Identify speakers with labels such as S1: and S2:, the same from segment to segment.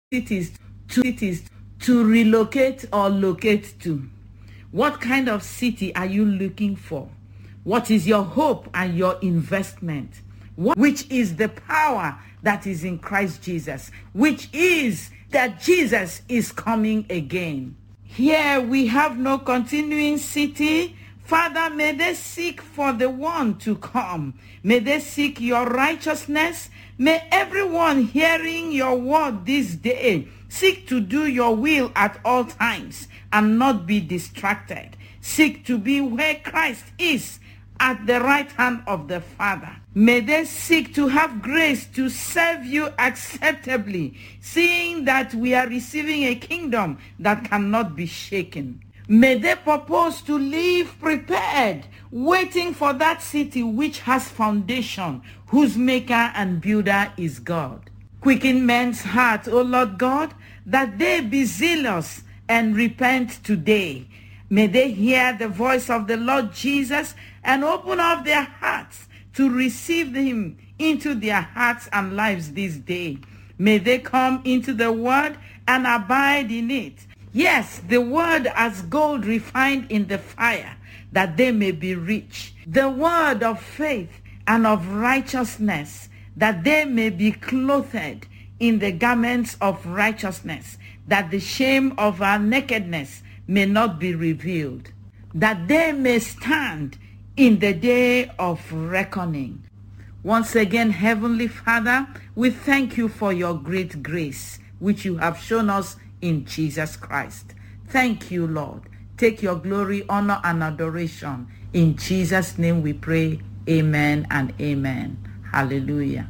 S1: cities to relocate or locate to? What kind of city are you looking for? What is your hope and your investment? Which is the power that is in Christ Jesus, which is that Jesus is coming again. Here we have no continuing city. Father, may they seek for the one to come. May they seek your righteousness. May everyone hearing your word this day seek to do your will at all times and not be distracted. Seek to be where Christ is, at the right hand of the Father. May they seek to have grace to serve you acceptably, seeing that we are receiving a kingdom that cannot be shaken. May they purpose to live prepared, waiting for that city which has foundation, whose maker and builder is God. Quicken men's hearts, O Lord God, that they be zealous and repent today. May they hear the voice of the Lord Jesus and open up their hearts to receive him into their hearts and lives this day. May they come into the word and abide in it. Yes, the word as gold refined in the fire, that they may be rich. The word of faith and of righteousness, that they may be clothed in the garments of righteousness, that the shame of our nakedness may not be revealed, that they may stand in the day of reckoning. Once again, Heavenly Father, we thank you for your great grace, which you have shown us in Jesus Christ. Thank you, Lord. Take your glory, honor, and adoration. In Jesus' name we pray. Amen and amen. Hallelujah.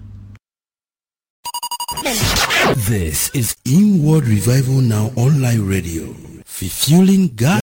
S2: This is Inward Revival Now Online Radio, fulfilling God.